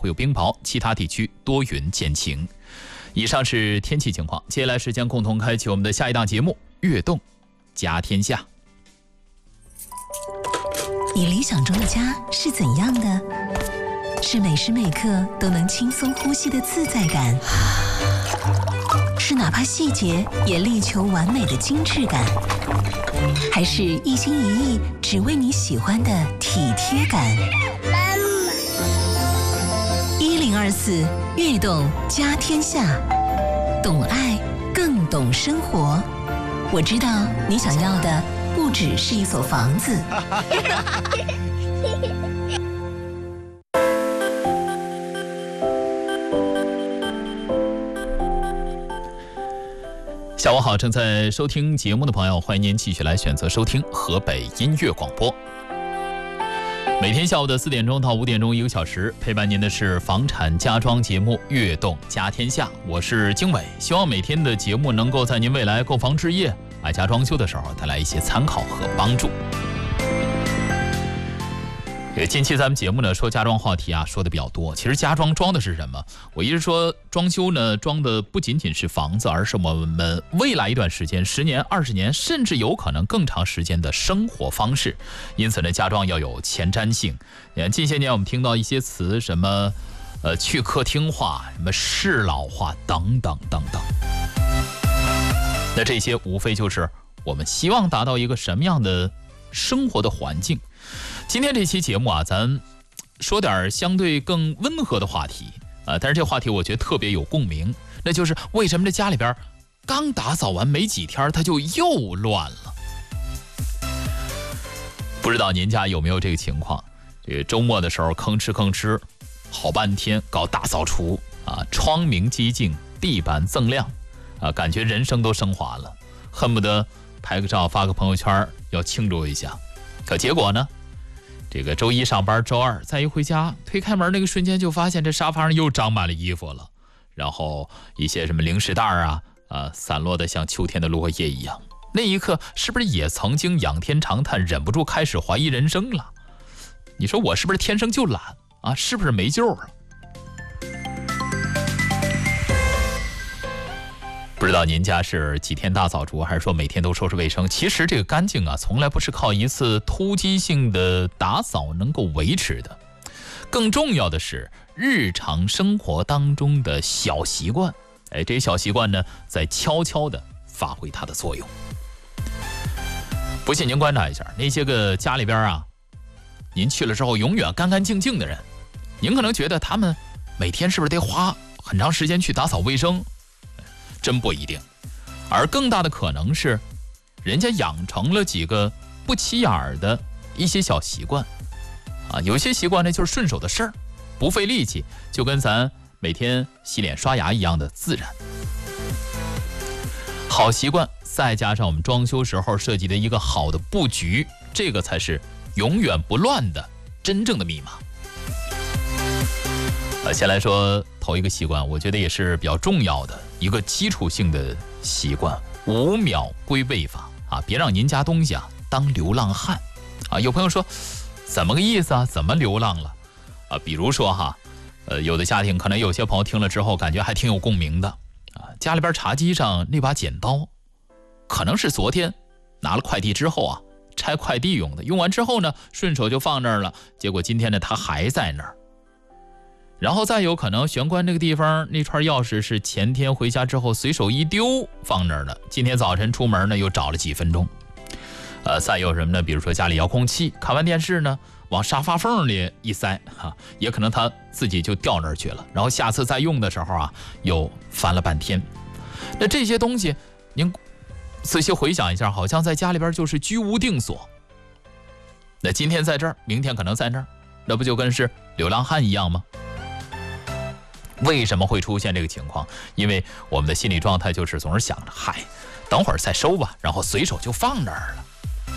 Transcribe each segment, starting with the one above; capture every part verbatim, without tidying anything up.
会有冰雹，其他地区多云见晴。以上是天气情况，接下来时间共同开启我们的下一档节目《悦动家天下》。 你理想中的家是怎样的？是每时每刻都能轻松呼吸的自在感，是哪怕细节也力求完美的精致感，还是一心一意只为你喜欢的体贴感？一零二四悦动家天下，懂爱更懂生活。我知道你想要的不只是一所房子。 下午好，正在收听节目的朋友，欢迎您继续来选择收听河北音乐广播。每天下午的四点钟到五点钟，一个小时，陪伴您的是房产家装节目《悦动家天下》，我是经纬。希望每天的节目能够在您未来购房置业、买家装修的时候带来一些参考和帮助。近期咱们节目呢说家装话题啊说的比较多，其实家装装的是什么？我一直说装修呢装的不仅仅是房子，而是我们未来一段时间，十年、二十年，甚至有可能更长时间的生活方式。因此呢，家装要有前瞻性。近些年我们听到一些词，什么呃去客厅化、什么适老化等等等等。那这些无非就是我们希望达到一个什么样的生活的环境。今天这期节目啊，咱说点相对更温和的话题啊，但是这话题我觉得特别有共鸣，那就是为什么这家里边刚打扫完没几天，它就又乱了？不知道您家有没有这个情况？这个周末的时候吭哧吭哧好半天搞大扫除啊，窗明几净，地板锃亮啊，感觉人生都升华了，恨不得拍个照发个朋友圈要庆祝一下。可结果呢？这个周一上班，周二再一回家，推开门那个瞬间就发现这沙发上又长满了衣服了，然后一些什么零食袋啊啊散落的像秋天的落叶一样。那一刻是不是也曾经仰天长叹，忍不住开始怀疑人生了？你说我是不是天生就懒啊？是不是没救了？不知道您家是几天大扫除，还是说每天都收拾卫生？其实这个干净啊，从来不是靠一次突击性的打扫能够维持的。更重要的是日常生活当中的小习惯，哎，这些小习惯呢，在悄悄地发挥它的作用。不信您观察一下，那些个家里边啊，您去了之后永远干干净净的人，您可能觉得他们每天是不是得花很长时间去打扫卫生？真不一定，而更大的可能是人家养成了几个不起眼儿的一些小习惯啊，有些习惯呢就是顺手的事儿，不费力气，就跟咱每天洗脸刷牙一样的自然。好习惯再加上我们装修时候设计的一个好的布局，这个才是永远不乱的真正的密码。呃，先来说头一个习惯，我觉得也是比较重要的一个基础性的习惯，五秒归位法啊，别让您家东西啊当流浪汉啊。有朋友说，怎么个意思啊？怎么流浪了啊？比如说哈，呃，有的家庭可能有些朋友听了之后感觉还挺有共鸣的啊，家里边茶几上那把剪刀，可能是昨天拿了快递之后啊，拆快递用的，用完之后呢，顺手就放那儿了，结果今天呢，它还在那儿。然后再有可能玄关那个地方那串钥匙是前天回家之后随手一丢放那儿的，今天早晨出门呢又找了几分钟。呃，再有什么呢？比如说家里遥控器看完电视呢往沙发缝里一塞哈，也可能他自己就掉那儿去了，然后下次再用的时候啊又翻了半天。那这些东西您仔细回想一下，好像在家里边就是居无定所。那今天在这儿，明天可能在那儿，那不就跟是流浪汉一样吗？为什么会出现这个情况？因为我们的心理状态就是总是想着，嗨，等会儿再收吧，然后随手就放那儿了。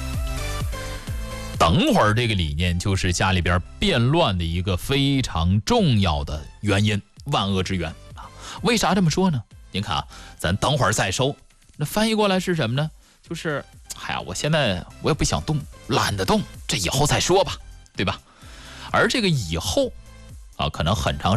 等会儿这个理念就是家里边变乱的一个非常重要的原因，万恶之源啊！为啥这么说呢？您看啊，咱等会儿再收，那翻译过来是什么呢？就是，哎呀，我现在我也不想动，懒得动，这以后再说吧，对吧？而这个以后啊，可能很长